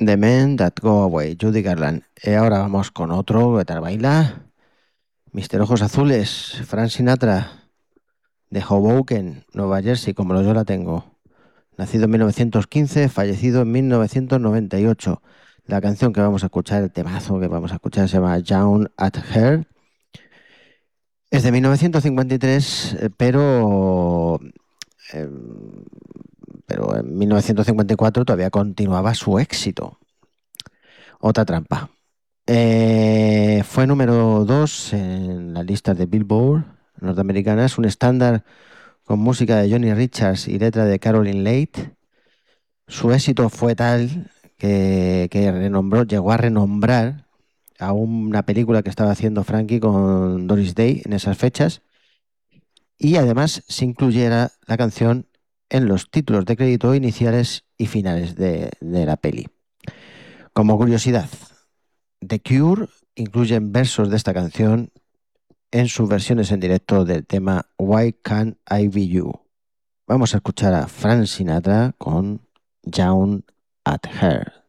The Men That Go Away, Judy Garland. Y ahora vamos con otro que tal baila. Mister Ojos Azules, Frank Sinatra, de Hoboken, Nueva Jersey, como yo la tengo. Nacido en 1915, fallecido en 1998. La canción que vamos a escuchar, el temazo que vamos a escuchar se llama Down at Her. Es de 1953, eh, pero en 1954 todavía continuaba su éxito. Otra trampa. Fue número 2 en la lista de Billboard norteamericana. Es un estándar con música de Johnny Richards y letra de Caroline Leight. Su éxito fue tal que llegó a renombrar a una película que estaba haciendo Frankie con Doris Day en esas fechas, y además se incluyera la canción en los títulos de crédito iniciales y finales de la peli. Como curiosidad, The Cure incluyen versos de esta canción en sus versiones en directo del tema Why Can't I Be You. Vamos a escuchar a Frank Sinatra con Down at Her.